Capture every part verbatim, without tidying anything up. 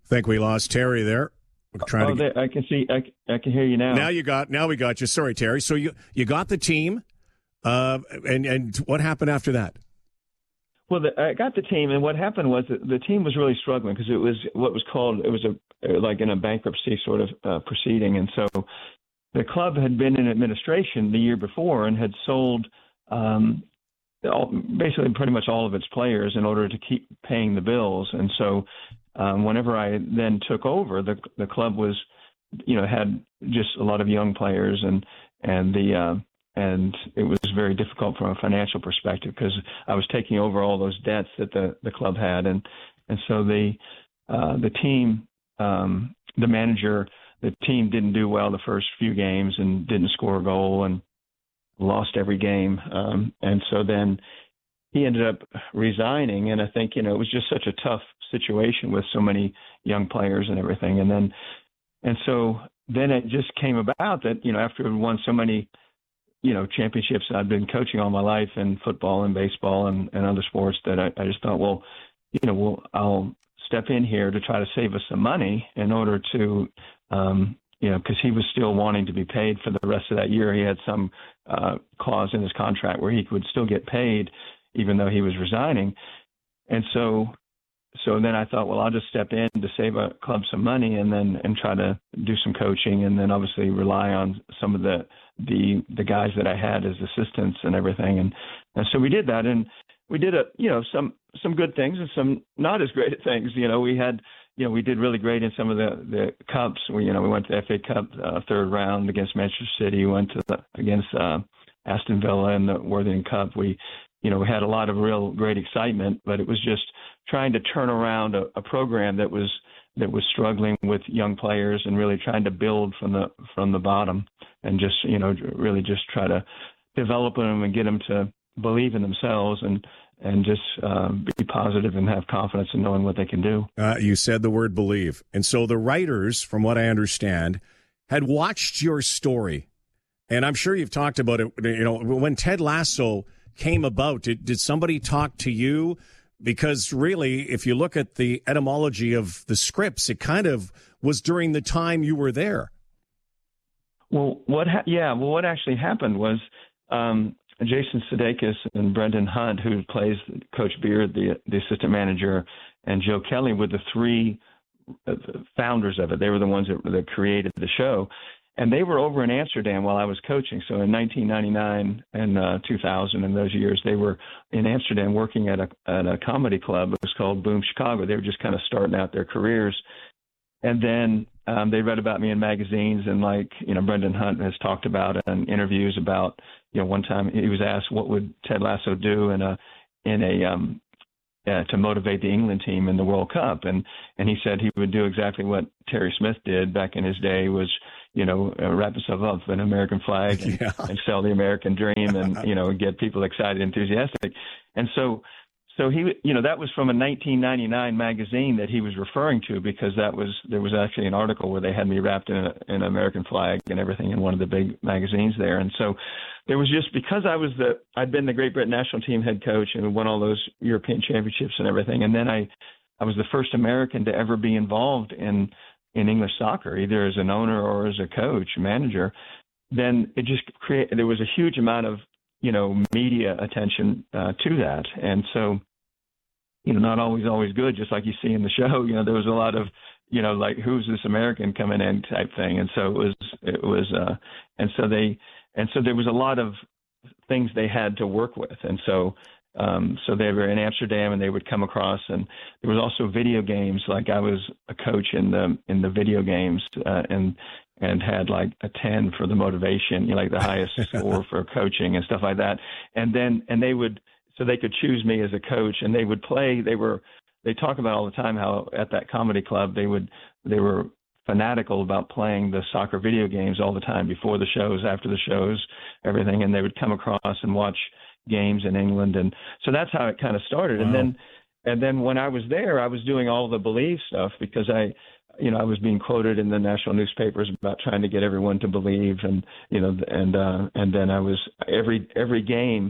think we lost Terry there. We're trying oh, to get... I can see. I, I can hear you now. Now you got. Now we got you. Sorry, Terry. So you you got the team, uh, and and what happened after that? Well, the, I got the team, and what happened was that the team was really struggling because it was what was called it was a like in a bankruptcy sort of uh, proceeding, and so the club had been in administration the year before and had sold um, all, basically pretty much all of its players in order to keep paying the bills, and so. Um, whenever I then took over, the the club was, you know, had just a lot of young players, and and the uh, and it was very difficult from a financial perspective because I was taking over all those debts that the, the club had, and and so the uh, the team, um, the manager, the team didn't do well the first few games and didn't score a goal and lost every game, um, and so then. He ended up resigning, and I think, you know, it was just such a tough situation with so many young players and everything. And then, and so then it just came about that, you know, after I'd won so many, you know, championships, I'd been coaching all my life in football and baseball and, and other sports that I, I just thought, well, you know, well, I'll step in here to try to save us some money in order to, um, you know, because he was still wanting to be paid for the rest of that year. He had some uh, clause in his contract where he would still get paid even though he was resigning. And so so then I thought, well, I'll just step in to save a club some money and then and try to do some coaching and then obviously rely on some of the the, the guys that I had as assistants and everything. And, and so we did that. And we did, a, you know, some some good things and some not as great things. You know, we had, you know, we did really great in some of the, the cups. We, you know, we went to the F A Cup uh, third round against Manchester City. We went to the, against uh, Aston Villa in the Worthington Cup. We You know, we had a lot of real great excitement, but it was just trying to turn around a, a program that was that was struggling with young players and really trying to build from the from the bottom and just, you know, really just try to develop them and get them to believe in themselves and and just uh, be positive and have confidence in knowing what they can do. Uh, you said the word believe. And so the writers, from what I understand, had watched your story. And I'm sure you've talked about it, you know, when Ted Lasso came about, did, did somebody talk to you? Because really, if you look at the etymology of the scripts, it kind of was during the time you were there. Well, what? Ha- yeah, well, what actually happened was um, Jason Sudeikis and Brendan Hunt, who plays Coach Beard, the the assistant manager, and Joe Kelly were the three founders of it. They were the ones that, that created the show. And they were over in Amsterdam while I was coaching. So in nineteen ninety-nine and uh, two thousand, in those years, they were in Amsterdam working at a at a comedy club. It was called Boom Chicago. They were just kind of starting out their careers. And then um, they read about me in magazines, and like, you know, Brendan Hunt has talked about it in interviews about, you know, one time he was asked what would Ted Lasso do in a in a um, uh, to motivate the England team in the World Cup, and and he said he would do exactly what Terry Smith did back in his day, was, you know, uh, wrap himself up in an American flag and, yeah. and sell the American dream and, you know, get people excited, enthusiastic. And so, so he, you know, that was from a nineteen ninety-nine magazine that he was referring to, because that was, there was actually an article where they had me wrapped in, a, in an American flag and everything in one of the big magazines there. And so there was just, because I was the, I'd been the Great Britain national team head coach and won all those European championships and everything. And then I, I was the first American to ever be involved in, in English soccer, either as an owner or as a coach, manager. Then it just created, there was a huge amount of, you know, media attention uh, to that. And so, you know, not always, always good, just like you see in the show, you know, there was a lot of, you know, like, who's this American coming in type thing. And so it was, it was, uh, and so they, and so there was a lot of things they had to work with. And so, um, so they were in Amsterdam and they would come across, and there was also video games. Like, I was a coach in the, in the video games, uh, and, and had like a ten for the motivation, you know, like the highest score for coaching and stuff like that. And then, and they would, so they could choose me as a coach, and they would play, they were, they talk about all the time how at that comedy club, they would, they were fanatical about playing the soccer video games all the time, before the shows, after the shows, everything. And they would come across and watch games in England. And so that's how it kind of started. Wow. And then, and then when I was there, I was doing all the believe stuff, because I, you know, I was being quoted in the national newspapers about trying to get everyone to believe. And, you know, and, uh, and then I was every, every game,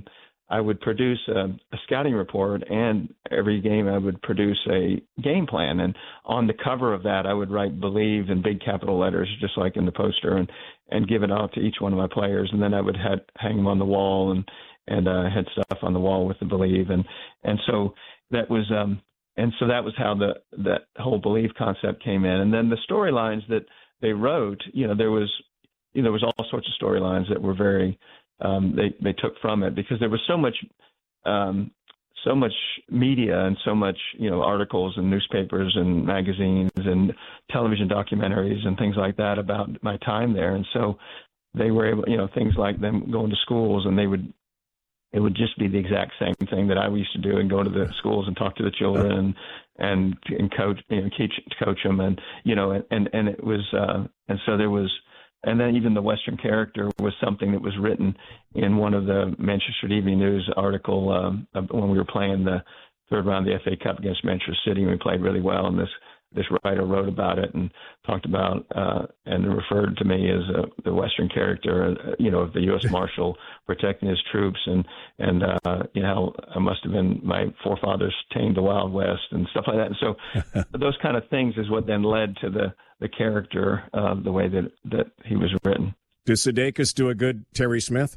I would produce a, a scouting report, and every game I would produce a game plan. And on the cover of that, I would write "Believe" in big capital letters, just like in the poster, and, and give it out to each one of my players. And then I would had, hang them on the wall, and and uh, had stuff on the wall with the "Believe." And and so that was um, and so that was how the that whole "Believe" concept came in. And then the storylines that they wrote, you know, there was you know, there was all sorts of storylines that were very Um, they, they took from it, because there was so much, um, so much media and so much, you know, articles and newspapers and magazines and television documentaries and things like that about my time there. And so they were able, you know, things like them going to schools, and they would, it would just be the exact same thing that I used to do, and go to the schools and talk to the children and, and, and coach, you know, teach, coach them. And, you know, and, and, and it was, uh, and so there was, and then even the Western character was something that was written in one of the Manchester Evening News article um, when we were playing the third round of the F A Cup against Manchester City, and we played really well. And this this writer wrote about it and talked about uh, and referred to me as uh, the Western character, uh, you know, of the U S Marshal protecting his troops, and and uh, you know, I must have been my forefathers tamed the Wild West and stuff like that. And so those kind of things is what then led to the the character, uh, the way that, that he was written. Did Sudeikis do a good Terry Smith?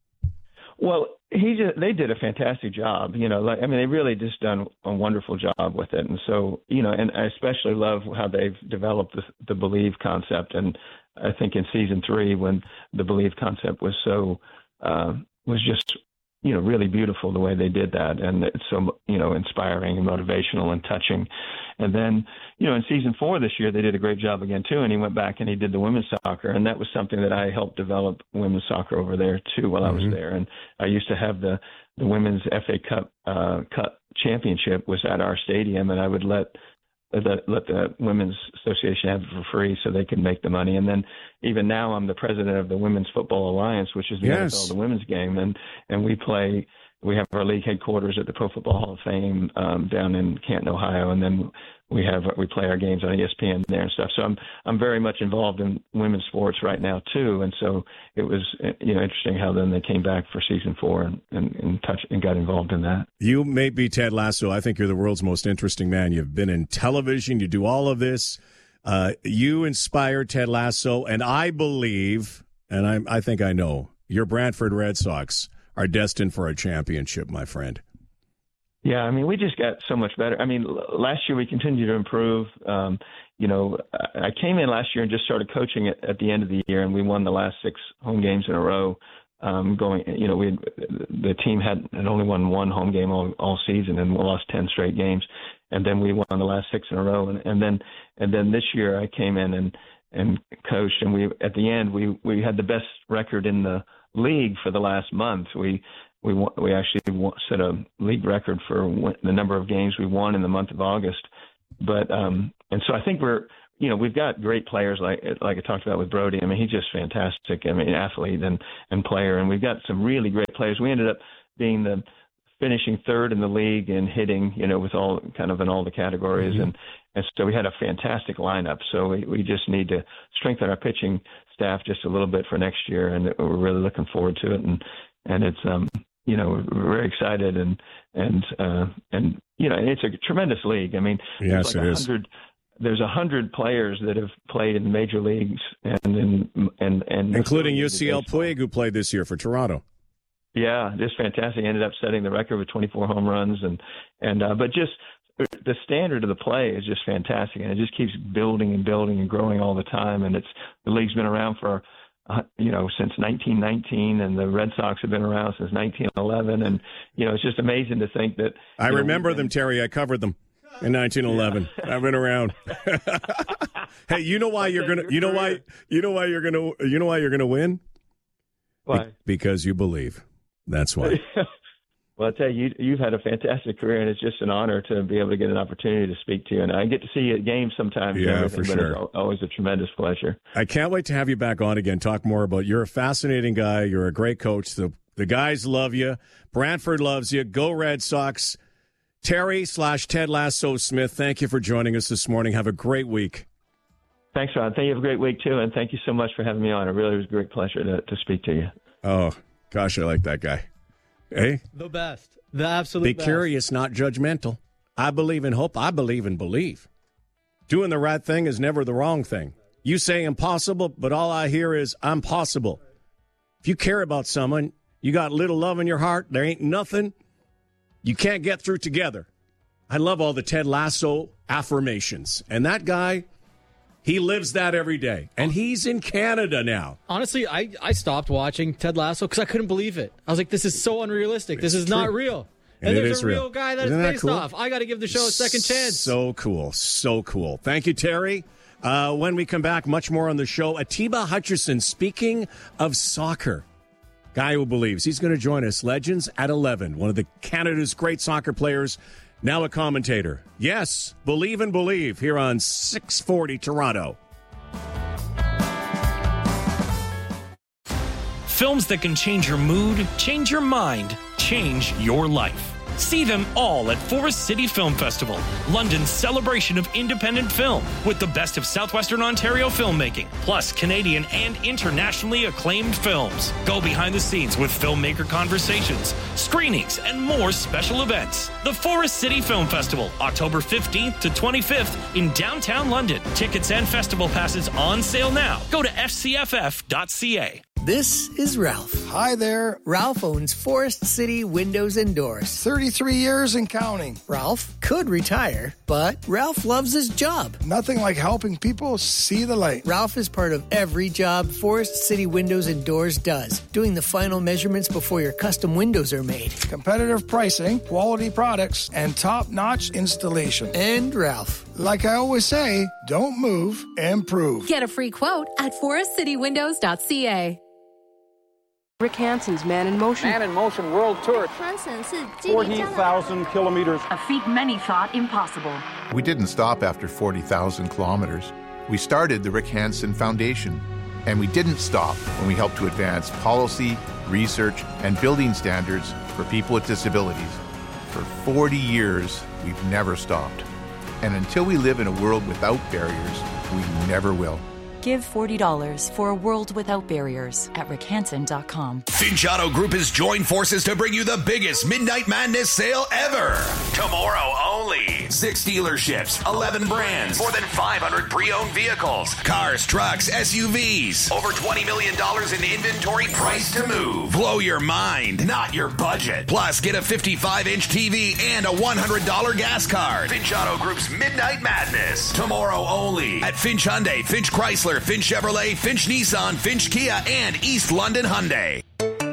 Well, he just, they did a fantastic job. You know, like, I mean, they really just done a wonderful job with it. And so, you know, and I especially love how they've developed the, the Believe concept. And I think in season three, when the Believe concept was so, uh, was just, you know, really beautiful the way they did that. And it's so, you know, inspiring and motivational and touching. And then, you know, in season four this year, they did a great job again, too. And he went back and he did the women's soccer. And that was something that I helped develop women's soccer over there, too, while mm-hmm. I was there. And I used to have the, the women's F A Cup, uh, Cup championship was at our stadium. And I would let Let, let the Women's Association have it for free so they can make the money. And then even now I'm the president of the Women's Football Alliance, which is the yes. N F L, the women's game. And, and we play, we have our league headquarters at the Pro Football Hall of Fame um, down in Canton, Ohio. And then we have, we play our games on E S P N there and stuff. So I'm, I'm very much involved in women's sports right now too. And so it was, you know, interesting how then they came back for season four and, and, and touch and got involved in that. You may be Ted Lasso. I think you're the world's most interesting man. You've been in television. You do all of this. Uh, you inspired Ted Lasso. And I believe, and I, I think I know, your Brantford Red Sox are destined for a championship, my friend. Yeah, I mean, we just got so much better. I mean, last year we continued to improve. Um, you know, I came in last year and just started coaching at, at the end of the year, and we won the last six home games in a row. Um, going, you know, we had, the team had, had only won one home game all, all season, and we lost ten straight games. And then we won the last six in a row. And, and then, and then this year I came in and and coached, and we at the end we we had the best record in the league for the last month. We We we actually set a league record for the number of games we won in the month of August. But um, and so I think we're, you know, we've got great players like like I talked about with Brody. I mean, he's just fantastic. I mean, athlete and, and player. And we've got some really great players. We ended up being the finishing third in the league in hitting, you know, with all kind of in all the categories. Mm-hmm. And, and so we had a fantastic lineup. So we, we just need to strengthen our pitching staff just a little bit for next year. And we're really looking forward to it. And, and it's, um, you know, we're very excited, and and uh, and you know, it's a tremendous league. I mean, yes, like it is. There's a hundred players that have played in major leagues, and in and and including U C L Puig, who played this year for Toronto. Yeah, just fantastic. Ended up setting the record with twenty-four home runs, and and uh, but just the standard of the play is just fantastic, and it just keeps building and building and growing all the time. And it's the league's been around for, Uh, you know, since nineteen nineteen, and the Red Sox have been around since nineteen eleven. And, you know, it's just amazing to think that. I know, remember been, them, Terry. I covered them in nineteen eleven. Yeah. I've been around. Hey, you know why you're going to, you know why, you know why you're going to, you know why you're going to win? Why? Be- because you believe. That's why. Well, I tell you, you, you've had a fantastic career, and it's just an honor to be able to get an opportunity to speak to you. And I get to see you at games sometimes. Yeah, for but sure. It's always a tremendous pleasure. I can't wait to have you back on again. Talk more about. You're a fascinating guy. You're a great coach. The the guys love you. Brantford loves you. Go Red Sox. Terry slash Ted Lasso Smith, thank you for joining us this morning. Have a great week. Thanks, Ron. Thank you. Have a great week too, and thank you so much for having me on. It really was a great pleasure to to speak to you. Oh gosh, I like that guy. Hey? The best. The absolute Be best. curious, not judgmental. I believe in hope. I believe in believe. Doing the right thing is never the wrong thing. You say impossible, but all I hear is I'm possible. If you care about someone, you got little love in your heart, there ain't nothing you can't get through together. I love all the Ted Lasso affirmations. And that guy, he lives that every day. And he's in Canada now. Honestly, I, I stopped watching Ted Lasso because I couldn't believe it. I was like, this is so unrealistic. This It's is true. not real. And, And it there's is a real real. guy that Isn't it's that based cool? off. I got to give the show a second chance. So cool. So cool. Thank you, Terry. Uh, when we come back, much more on the show. Atiba Hutcherson, speaking of soccer, guy who believes. He's going to join us. Legends at eleven. One of the Canada's great soccer players, now a commentator. Yes, believe and believe here on six forty Toronto. Films that can change your mood, change your mind, change your life. See them all at Forest City Film Festival, London's celebration of independent film, with the best of Southwestern Ontario filmmaking, plus Canadian and internationally acclaimed films. Go behind the scenes with filmmaker conversations, screenings, and more special events. The Forest City Film Festival, October fifteenth to twenty-fifth in downtown London. Tickets and festival passes on sale now. Go to f c f f dot c a. This is Ralph. Hi there. Ralph owns Forest City Windows and Doors. thirty-three years and counting. Ralph could retire, but Ralph loves his job. Nothing like helping people see the light. Ralph is part of every job Forest City Windows and Doors does, doing the final measurements before your custom windows are made. Competitive pricing, quality products, and top-notch installation. And Ralph. Like I always say, don't move, improve. Get a free quote at forest city windows dot c a. Rick Hansen's Man in Motion. Man in Motion World Tour. forty thousand kilometers. A feat many thought impossible. We didn't stop after forty thousand kilometers. We started the Rick Hansen Foundation. And we didn't stop when we helped to advance policy, research, and building standards for people with disabilities. For forty years, we've never stopped. And until we live in a world without barriers, we never will. Give forty dollars for a world without barriers at rick hansen dot com. Finch Auto Group has joined forces to bring you the biggest Midnight Madness sale ever. Tomorrow only. Six dealerships, eleven brands, more than five hundred pre-owned vehicles, cars, trucks, S U Vs. Over twenty million dollars in inventory priced to move. Blow your mind, not your budget. Plus, get a fifty-five inch T V and a one hundred dollars gas card. Finch Auto Group's Midnight Madness. Tomorrow only at Finch Hyundai, Finch Chrysler, Finch Chevrolet, Finch Nissan, Finch Kia, and East London Hyundai.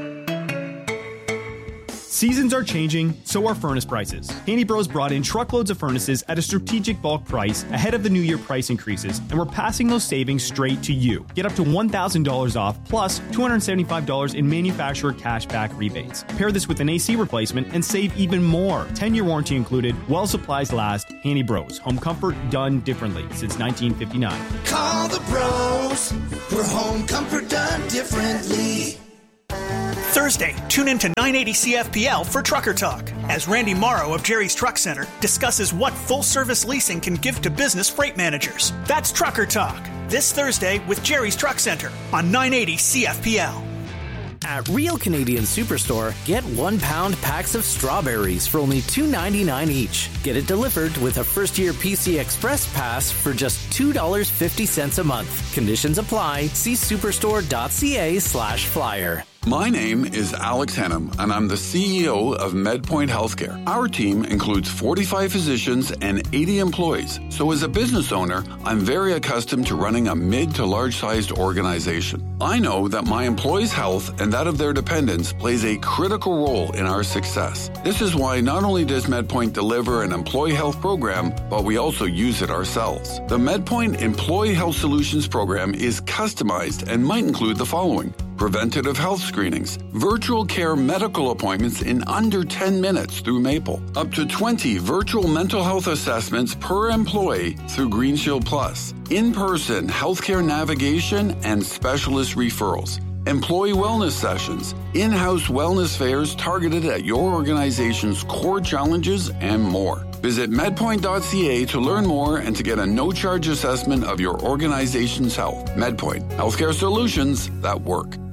Seasons are changing, so are furnace prices. Handy Bros brought in truckloads of furnaces at a strategic bulk price ahead of the new year price increases, and we're passing those savings straight to you. Get up to one thousand dollars off, plus two hundred seventy-five dollars in manufacturer cashback rebates. Pair this with an A C replacement and save even more. ten-year warranty included, while supplies last. Handy Bros, home comfort done differently since nineteen fifty-nine. Call the bros, we're home comfort done differently. Thursday, tune in to nine eighty C F P L for Trucker Talk, as Randy Morrow of Jerry's Truck Center discusses what full-service leasing can give to business freight managers. That's Trucker Talk, this Thursday with Jerry's Truck Center on nine eighty C F P L. At Real Canadian Superstore, get one pound packs of strawberries for only two ninety-nine each. Get it delivered with a first-year P C Express pass for just two dollars and fifty cents a month. Conditions apply. See superstore.ca slash flyer. My name is Alex Hennum, and I'm the C E O of MedPoint Healthcare. Our team includes forty-five physicians and eighty employees. So as a business owner, I'm very accustomed to running a mid to large-sized organization. I know that my employees' health and that of their dependents plays a critical role in our success. This is why not only does MedPoint deliver an employee health program, but we also use it ourselves. The MedPoint Employee Health Solutions program is customized and might include the following: preventative health screenings, virtual care medical appointments in under ten minutes through Maple, up to twenty virtual mental health assessments per employee through Green Shield Plus, in-person healthcare navigation and specialist referrals, employee wellness sessions, in-house wellness fairs targeted at your organization's core challenges, and more. Visit medpoint dot c a to learn more and to get a no-charge assessment of your organization's health. MedPoint, healthcare solutions that work.